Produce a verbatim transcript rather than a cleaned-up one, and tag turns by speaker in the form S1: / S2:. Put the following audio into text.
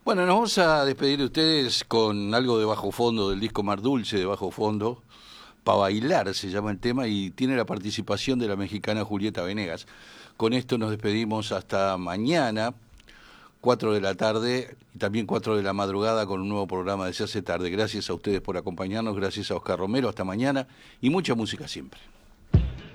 S1: Bueno, nos vamos a despedir de ustedes con algo de bajo fondo del disco Mar Dulce de Bajo Fondo. Pa' bailar se llama el tema y tiene la participación de la mexicana Julieta Venegas. Con esto nos despedimos hasta mañana, cuatro de la tarde y también cuatro de la madrugada con un nuevo programa de Se hace tarde. Gracias a ustedes por acompañarnos, gracias a Oscar Romero, hasta mañana y mucha música siempre.